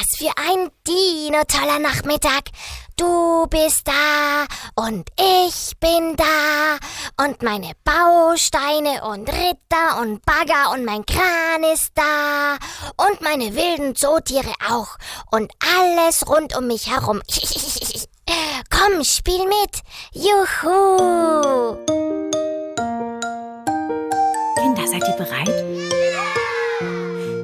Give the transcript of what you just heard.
Was für ein dino-toller Nachmittag. Du bist da und ich bin da und meine Bausteine und Ritter und Bagger und mein Kran ist da und meine wilden Zootiere auch und alles rund um mich herum. Komm, spiel mit. Juhu! Kinder, seid ihr bereit?